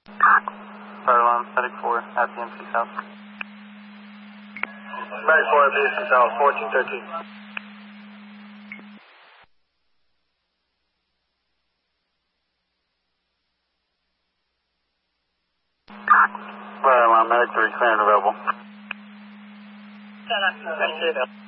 Fire alarm, medic 4 at the MC South. Medic 4 at the MC South, 1413. Fire alarm, medic 3, clear and available. Thank you.